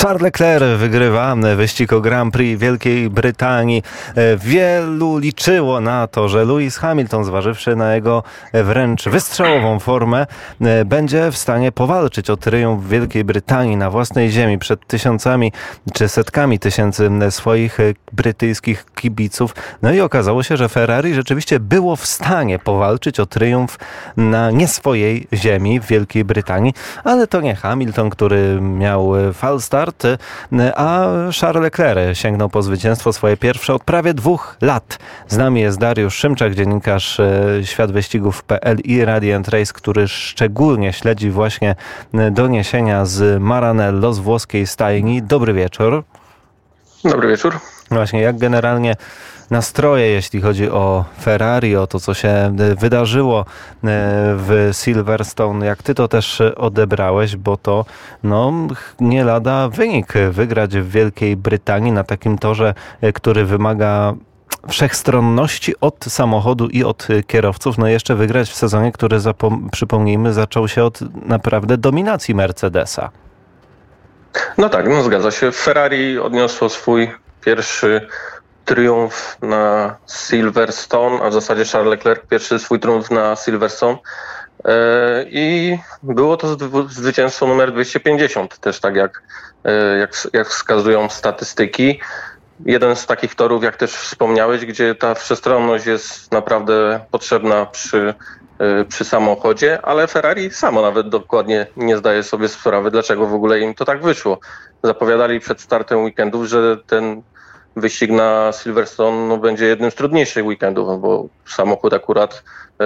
Charles Leclerc wygrywa wyścig o Grand Prix Wielkiej Brytanii. Wielu liczyło na to, że Lewis Hamilton, zważywszy na jego wręcz wystrzałową formę, będzie w stanie powalczyć o triumf Wielkiej Brytanii na własnej ziemi przed tysiącami czy setkami tysięcy swoich brytyjskich kibiców. No i okazało się, że Ferrari rzeczywiście było w stanie powalczyć o triumf na nie swojej ziemi w Wielkiej Brytanii, ale to nie Hamilton, który miał falstart, a Charles Leclerc sięgnął po zwycięstwo swoje pierwsze od prawie 2 lat. Z nami jest Dariusz Szymczak, dziennikarz światwyścigów.pl i Radiant Race, który szczególnie śledzi właśnie doniesienia z Maranello, z włoskiej stajni. Dobry wieczór. Dobry wieczór. Właśnie, jak generalnie nastroje, jeśli chodzi o Ferrari, o to, co się wydarzyło w Silverstone, jak ty to też odebrałeś, bo to nie lada wynik wygrać w Wielkiej Brytanii na takim torze, który wymaga wszechstronności od samochodu i od kierowców. No jeszcze wygrać w sezonie, który, przypomnijmy, zaczął się od naprawdę dominacji Mercedesa. No tak, zgadza się. Ferrari odniosło swój pierwszy triumf na Silverstone, a w zasadzie Charles Leclerc pierwszy swój triumf na Silverstone. I było to zwycięstwo numer 250, też tak jak wskazują statystyki. Jeden z takich torów, jak też wspomniałeś, gdzie ta wszechstronność jest naprawdę potrzebna przy samochodzie, ale Ferrari samo nawet dokładnie nie zdaje sobie sprawy, dlaczego w ogóle im to tak wyszło. Zapowiadali przed startem weekendów, że ten wyścig na Silverstone będzie jednym z trudniejszych weekendów, bo samochód akurat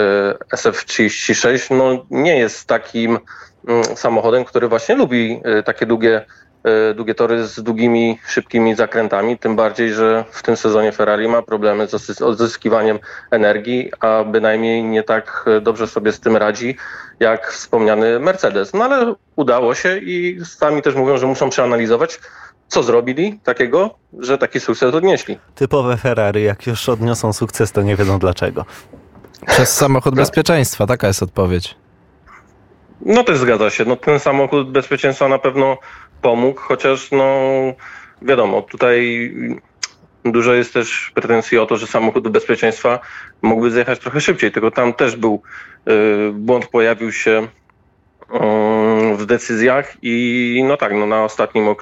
SF36 nie jest takim samochodem, który właśnie lubi takie długie tory z długimi, szybkimi zakrętami, tym bardziej, że w tym sezonie Ferrari ma problemy z odzyskiwaniem energii, a bynajmniej nie tak dobrze sobie z tym radzi, jak wspomniany Mercedes. No ale udało się i sami też mówią, że muszą przeanalizować, co zrobili takiego, że taki sukces odnieśli. Typowe Ferrari, jak już odniosą sukces, to nie wiedzą dlaczego. Przez samochód bezpieczeństwa, taka jest odpowiedź. No też zgadza się. Ten samochód bezpieczeństwa na pewno pomógł, chociaż wiadomo, tutaj dużo jest też pretensji o to, że samochód bezpieczeństwa mógłby zjechać trochę szybciej, tylko tam też był błąd, pojawił się w decyzjach i na ostatnim